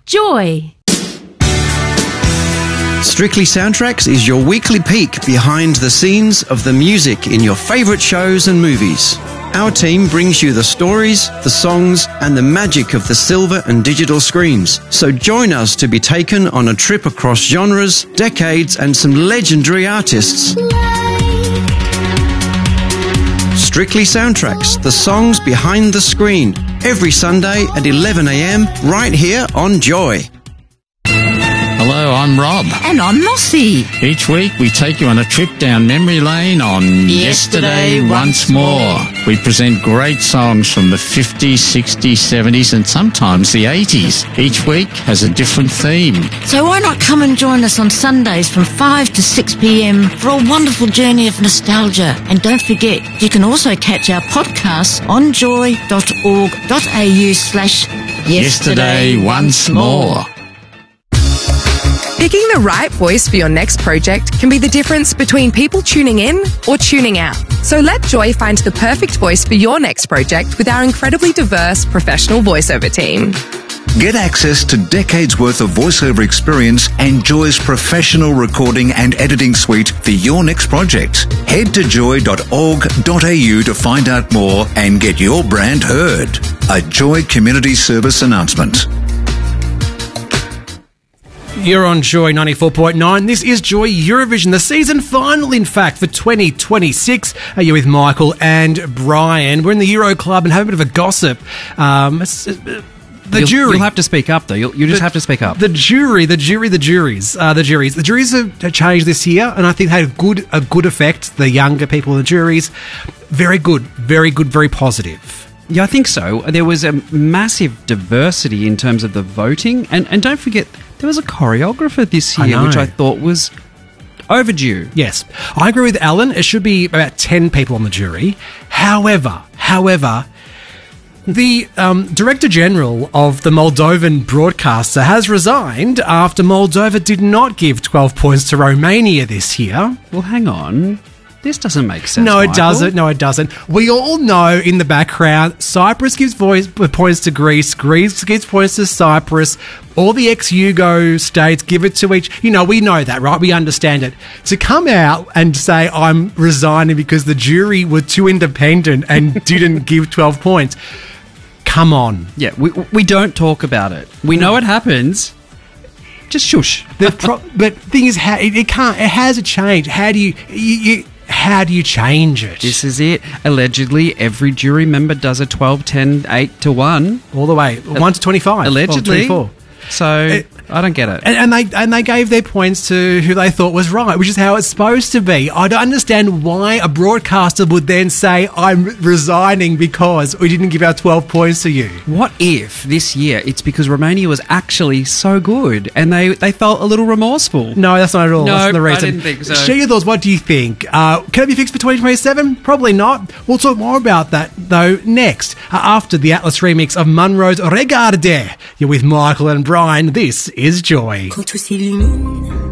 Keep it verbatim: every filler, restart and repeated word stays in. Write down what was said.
Joy. Strictly Soundtracks is your weekly peek behind the scenes of the music in your favourite shows and movies. Our team brings you the stories, the songs, and the magic of the silver and digital screens. So join us to be taken on a trip across genres, decades, and some legendary artists. Strictly Soundtracks, the songs behind the screen, every Sunday at eleven a m right here on Joy. Hello, I'm Rob. And I'm Mossy. Each week we take you on a trip down memory lane on Yesterday, Yesterday Once More. We present great songs from the fifties, sixties, seventies and sometimes the eighties. Each week has a different theme. So why not come and join us on Sundays from five to six p m for a wonderful journey of nostalgia. And don't forget, you can also catch our podcasts on joy dot org dot a u slash Yesterday Once More. Picking the right voice for your next project can be the difference between people tuning in or tuning out. So let Joy find the perfect voice for your next project with our incredibly diverse professional voiceover team. Get access to decades worth of voiceover experience and Joy's professional recording and editing suite for your next project. Head to joy dot org dot a u to find out more and get your brand heard. A Joy Community Service announcement. You're on Joy ninety-four point nine. This is Joy Eurovision, the season final, in fact, for twenty twenty-six. Are you with Michael and Brian? We're in the Euro Club and have a bit of a gossip. Um, it's, uh, the you'll, jury. You'll have to speak up, though. You'll, you just the, have to speak up. The jury, the jury, the juries, uh, the juries. The juries have changed this year, and I think had a good, a good effect. The younger people in the juries, very good, very good, very positive. Yeah, I think so. There was a massive diversity in terms of the voting. And, and don't forget, there was a choreographer this year, I which I thought was overdue. Yes. I agree with Alan. It should be about ten people on the jury. However, however, the um, Director General of the Moldovan broadcaster has resigned after Moldova did not give twelve points to Romania this year. Well, hang on. This doesn't make sense. No, it Michael. doesn't. No, it doesn't. We all know in the background, Cyprus gives voice, points to Greece, Greece gives points to Cyprus, all the ex-Yugo states give it to each... You know, we know that, right? We understand it. To come out and say, I'm resigning because the jury were too independent and didn't give twelve points, come on. Yeah, we, we don't talk about it. We know it happens. Just shush. The pro- but the thing is, how, it, it can't... It has a change. How do you... you, you How do you change it? This is it. Allegedly, every jury member does a twelve, ten, eight to one. All the way. one to twenty-five. Allegedly. Or twenty-four. So, it, I don't get it. And, and they and they gave their points to who they thought was right, which is how it's supposed to be. I don't understand why a broadcaster would then say, I'm resigning because we didn't give our twelve points to you. What if this year it's because Romania was actually so good and they, they felt a little remorseful? No, that's not at all. No, that's not the reason. I didn't think so. Share your thoughts. What do you think? Uh, can it be fixed for twenty twenty-seven? Probably not. We'll talk more about that, though, next, uh, after the Atlas remix of Munro's Regarde. You're with Michael and Brian. This is Joy. Quand tout s'illumine